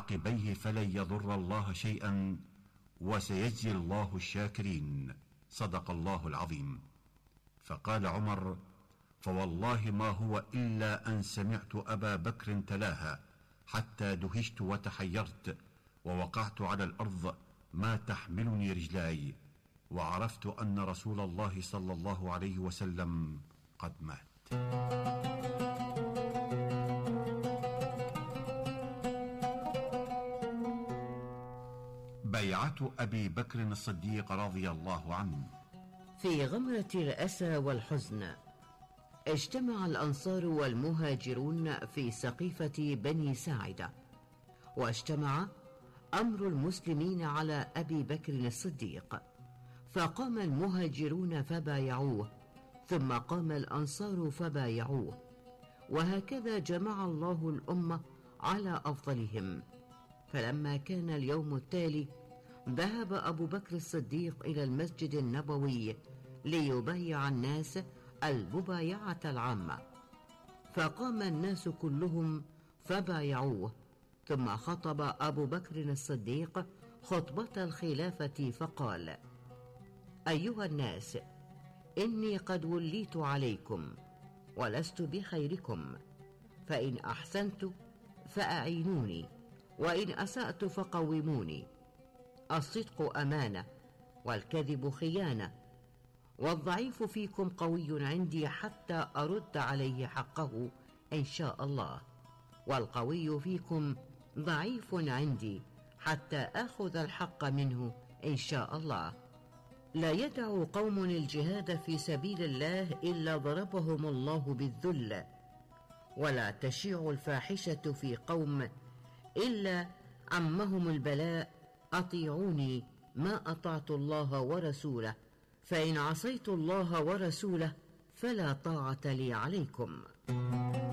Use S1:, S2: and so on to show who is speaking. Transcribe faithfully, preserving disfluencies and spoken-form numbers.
S1: عقبيه فلن يضر الله شيئا وسيجزي الله الشاكرين. صدق الله العظيم. فقال عمر: فوالله ما هو إلا أن سمعت أبا بكر تلاها حتى دهشت وتحيرت ووقعت على الأرض ما تحملني رجلاي، وعرفت أن رسول الله صلى الله عليه وسلم قد مات. بيعة أبي بكر الصديق رضي الله عنه.
S2: في غمرة الأسى والحزن اجتمع الأنصار والمهاجرون في سقيفة بني ساعدة، واجتمع أمر المسلمين على أبي بكر الصديق، فقام المهاجرون فبايعوه، ثم قام الأنصار فبايعوه، وهكذا جمع الله الأمة على أفضلهم. فلما كان اليوم التالي ذهب أبو بكر الصديق إلى المسجد النبوي ليبايع الناس المبايعة العامة، فقام الناس كلهم فبايعوه، ثم خطب أبو بكر الصديق خطبة الخلافة فقال: أيها الناس، إني قد وليت عليكم ولست بخيركم، فإن أحسنت فأعينوني، وإن أسأت فقوموني. الصدق أمانة، والكذب خيانة، والضعيف فيكم قوي عندي حتى أرد عليه حقه إن شاء الله، والقوي فيكم ضعيف عندي حتى آخذ الحق منه إن شاء الله. لا يدع قوم الجهاد في سبيل الله إلا ضربهم الله بالذل، ولا تشيع الفاحشة في قوم إلا عمهم البلاء. أطيعوني ما أطعت الله ورسوله، فإن عصيت الله ورسوله فلا طاعة لي عليكم.